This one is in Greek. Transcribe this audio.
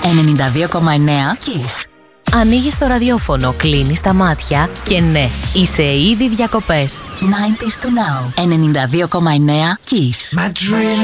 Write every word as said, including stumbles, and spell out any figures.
ενενήντα δύο κόμμα εννέα Kiss. Ανοίγεις το ραδιόφωνο, κλείνεις τα μάτια και ναι, είσαι ήδη διακοπές. ενενήντα to now. ενενήντα δύο κόμμα εννέα Kiss.